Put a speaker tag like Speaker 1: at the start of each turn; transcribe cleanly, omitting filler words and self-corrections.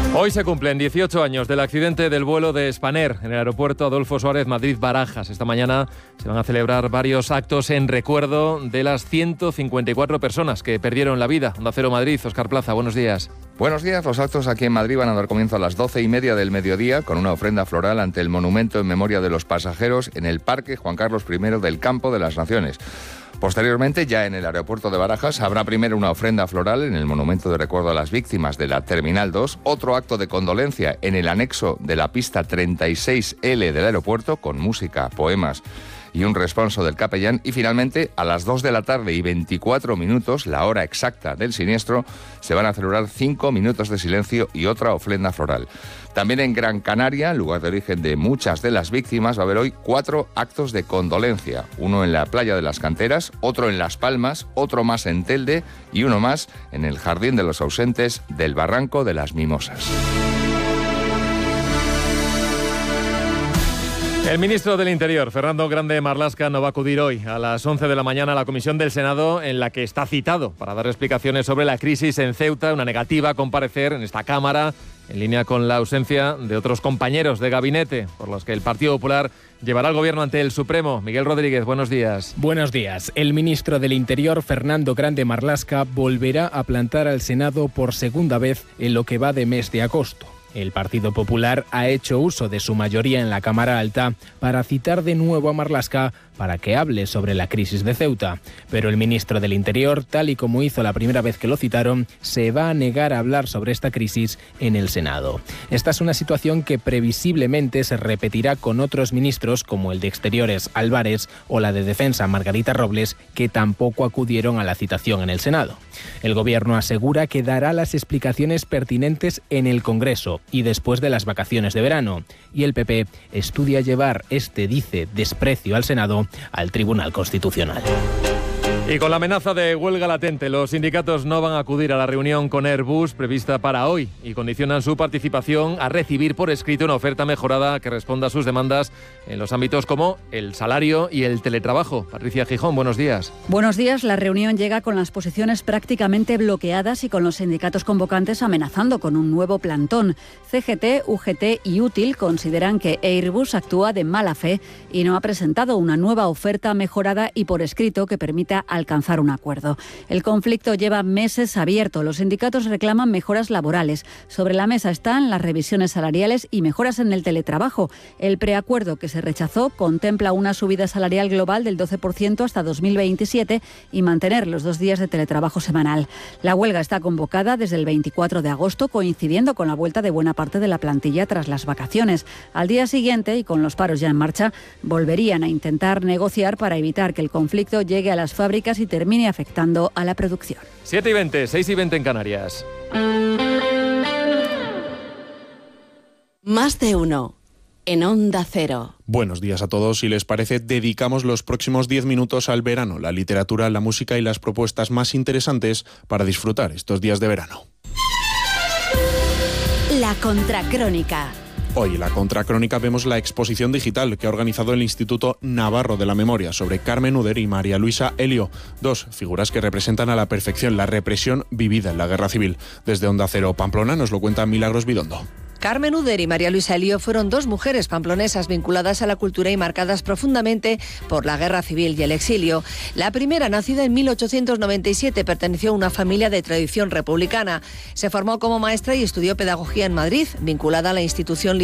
Speaker 1: Hoy se cumplen 18 años del accidente del vuelo de Spanair en el aeropuerto Adolfo Suárez Madrid-Barajas. Esta mañana se van a celebrar varios actos en recuerdo de las 154 personas que perdieron la vida. Onda Cero Madrid, Óscar Plaza, buenos días.
Speaker 2: Buenos días. Los actos aquí en Madrid van a dar comienzo a las 12:30 del mediodía con una ofrenda floral ante el monumento en memoria de los pasajeros en el Parque Juan Carlos I del Campo de las Naciones. Posteriormente, ya en el aeropuerto de Barajas, habrá primero una ofrenda floral en el monumento de recuerdo a las víctimas de la Terminal 2, otro acto de condolencia en el anexo de la pista 36L del aeropuerto con música, poemas y un responso del capellán, y finalmente a las 2 de la tarde y 24 minutos, la hora exacta del siniestro, se van a celebrar 5 minutos de silencio y otra ofrenda floral. También en Gran Canaria, lugar de origen de muchas de las víctimas, va a haber hoy 4 actos de condolencia. Uno en la playa de las Canteras, otro en Las Palmas, otro más en Telde y uno más en el Jardín de los Ausentes del Barranco de las Mimosas.
Speaker 1: El ministro del Interior, Fernando Grande Marlaska, no va a acudir hoy a las 11 de la mañana a la comisión del Senado en la que está citado para dar explicaciones sobre la crisis en Ceuta, una negativa a comparecer en esta Cámara, en línea con la ausencia de otros compañeros de gabinete, por los que el Partido Popular llevará al Gobierno ante el Supremo. Miguel Rodríguez, buenos días.
Speaker 3: Buenos días. El ministro del Interior, Fernando Grande Marlaska, volverá a plantar al Senado por segunda vez en lo que va de mes de agosto. El Partido Popular ha hecho uso de su mayoría en la Cámara Alta para citar de nuevo a Marlaska para que hable sobre la crisis de Ceuta. Pero el ministro del Interior, tal y como hizo la primera vez que lo citaron, se va a negar a hablar sobre esta crisis en el Senado. Esta es una situación que previsiblemente se repetirá con otros ministros como el de Exteriores, Álvarez, o la de Defensa, Margarita Robles, que tampoco acudieron a la citación en el Senado. El Gobierno asegura que dará las explicaciones pertinentes en el Congreso y después de las vacaciones de verano. Y el PP estudia llevar dice, desprecio al Senado al Tribunal Constitucional.
Speaker 1: Y con la amenaza de huelga latente, los sindicatos no van a acudir a la reunión con Airbus prevista para hoy y condicionan su participación a recibir por escrito una oferta mejorada que responda a sus demandas en los ámbitos como el salario y el teletrabajo. Patricia Gijón, buenos días.
Speaker 4: Buenos días. La reunión llega con las posiciones prácticamente bloqueadas y con los sindicatos convocantes amenazando con un nuevo plantón. CGT, UGT y Útil consideran que Airbus actúa de mala fe y no ha presentado una nueva oferta mejorada y por escrito que permita alcanzar un acuerdo. El conflicto lleva meses abierto. Los sindicatos reclaman mejoras laborales. Sobre la mesa están las revisiones salariales y mejoras en el teletrabajo. El preacuerdo que se rechazó contempla una subida salarial global del 12% hasta 2027 y mantener los 2 días de teletrabajo semanal. La huelga está convocada desde el 24 de agosto, coincidiendo con la vuelta de buena parte de la plantilla tras las vacaciones. Al día siguiente, y con los paros ya en marcha, volverían a intentar negociar para evitar que el conflicto llegue a las fábricas y termine afectando a la producción.
Speaker 1: 7:20, 6:20 en Canarias.
Speaker 5: Más de uno en Onda Cero.
Speaker 6: Buenos días a todos. Si les parece, dedicamos los próximos 10 minutos al verano, la literatura, la música y las propuestas más interesantes para disfrutar estos días de verano.
Speaker 5: La Contracrónica.
Speaker 6: Hoy en la Contracrónica vemos la exposición digital que ha organizado el Instituto Navarro de la Memoria sobre Carmen Uder y María Luisa Elio, 2 figuras que representan a la perfección la represión vivida en la Guerra Civil. Desde Onda Cero Pamplona nos lo cuenta Milagros Bidondo.
Speaker 7: Carmen Uder y María Luisa Elio fueron 2 mujeres pamplonesas vinculadas a la cultura y marcadas profundamente por la Guerra Civil y el exilio. La primera, nacida en 1897, perteneció a una familia de tradición republicana. Se formó como maestra y estudió pedagogía en Madrid, vinculada a la institución